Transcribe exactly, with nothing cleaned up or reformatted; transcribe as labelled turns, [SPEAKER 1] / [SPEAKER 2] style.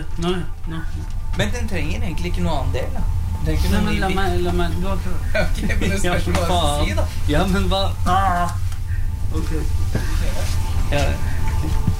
[SPEAKER 1] Nå, nå.
[SPEAKER 2] Men den trenger egentlig ikke noe annen del, da. Den
[SPEAKER 1] Nei, men la meg, la meg, du har prøvd.
[SPEAKER 2] Ok, men det spørs hva jeg skal si, da.
[SPEAKER 1] Ja, men hva? Ah. Ok.
[SPEAKER 2] Ja, det.